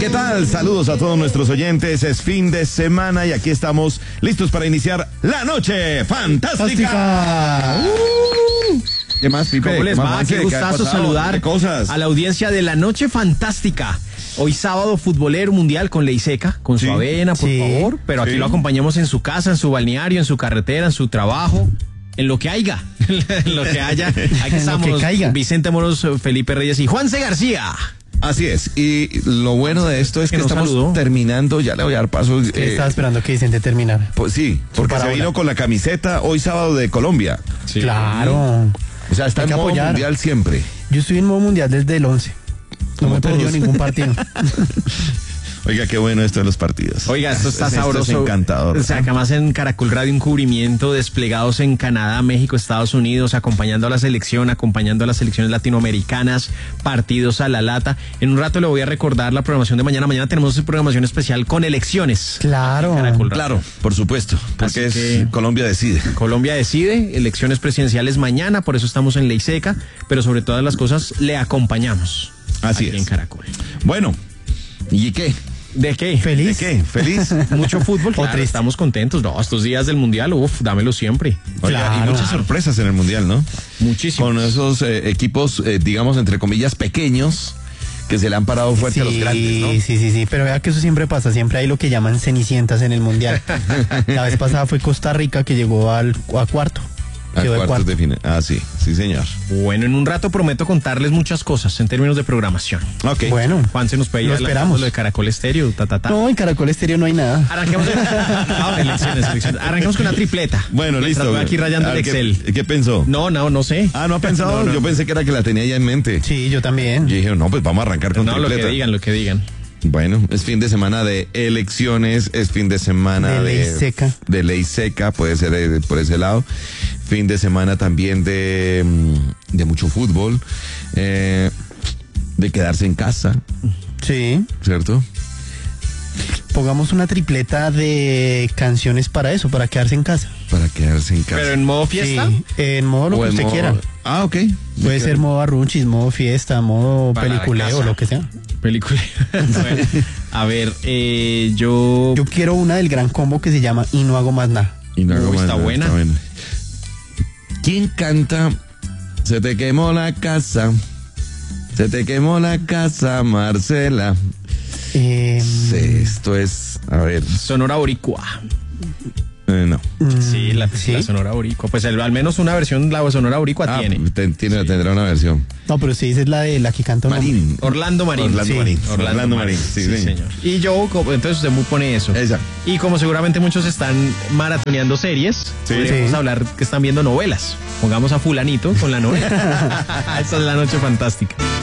¿qué tal? Saludos a todos nuestros oyentes. Es fin de semana y aquí estamos listos para iniciar la noche fantástica. ¿Qué más, Pipe? ¿Cómo les va? Qué gustazo saludar a la audiencia de la Noche Fantástica. Hoy sábado futbolero mundial con ley seca, con su avena, por favor. Pero aquí lo acompañamos en su casa, en su balneario, en su carretera, en su trabajo. En lo que haya, en lo que haya. Aquí estamos, Vicente Moros, Felipe Reyes y Juanse García. Así es, y lo bueno de esto es que estamos terminando, ya le voy a dar paso. Estaba esperando que Vicente terminara. Pues sí, porque se vino con la camiseta hoy sábado de Colombia. Sí. Claro. O sea, está en modo mundial siempre. Yo estoy en modo mundial desde el 11. No me he perdido ningún partido. Oiga, qué bueno esto de los partidos. Oiga, esto está sabroso. Esto es encantador. O sea, además en Caracol Radio un cubrimiento desplegados en Canadá, México, Estados Unidos, acompañando a la selección, acompañando a las selecciones latinoamericanas, partidos a la lata. En un rato le voy a recordar la programación de mañana. Mañana tenemos programación especial con elecciones. Claro. Claro, por supuesto, porque es Colombia decide. Colombia decide, elecciones presidenciales mañana, por eso estamos en ley seca, pero sobre todas las cosas le acompañamos. Así aquí es. En Caracol. Bueno, ¿y qué? ¿De qué? ¿Feliz? ¿De qué? ¿Feliz? Mucho fútbol, claro, estamos contentos. No, estos días del Mundial, dámelo siempre. Oiga, y muchas sorpresas en el Mundial, ¿no? Muchísimo. Con esos equipos, digamos, entre comillas, pequeños, que se le han parado fuerte a los grandes, ¿no? Sí, pero vea que eso siempre pasa, siempre hay lo que llaman cenicientas en el Mundial. La vez pasada fue Costa Rica que llegó a cuarto. Cuartos de final. Ah, sí, señor. Bueno, en un rato prometo contarles muchas cosas en términos de programación. Ok. Bueno, Juan se nos puede ir esperamos. Lo de Caracol Estéreo, No, en Caracol Estéreo no hay nada. Arranquemos elecciones. Arranquemos con una tripleta. Bueno, listo. Voy aquí rayando el Excel. ¿Qué pensó? No sé. Ah, ¿no ha pensado? No. Yo pensé que era que la tenía ya en mente. Sí, yo también. Yo dije, no, pues vamos a arrancar con tripleta. Lo que digan. Bueno, es fin de semana de elecciones, es fin de semana de ley seca. De ley seca, puede ser por ese lado. Fin de semana también de mucho fútbol, de quedarse en casa. Sí. ¿Cierto? Pongamos una tripleta de canciones para eso, para quedarse en casa. Para quedarse en casa. ¿Pero en modo fiesta? Sí, en modo lo que usted quiera. Ah, ok. Puede ser modo arrunchis, modo fiesta, modo para peliculeo, lo que sea. Película. Bueno, a ver, yo quiero una del gran combo que se llama Y no hago más nada. Y no hago más está nada, buena. Está buena. ¿Quién canta? Se te quemó la casa. Se te quemó la casa, Marcela. Sí, esto es, a ver. Sonora Boricua. No. Sí, la Sonora Boricua. Pues al menos una versión la Sonora Boricua tiene. Tendrá una versión. No, pero sí, esa es la que canta Marín. Orlando Marín. Orlando Marín. Sí, señor. Y yo, entonces usted pone eso. Exacto. Y como seguramente muchos están maratoneando series, podríamos hablar que están viendo novelas. Pongamos a fulanito con la novela. Esta es la Noche Fantástica.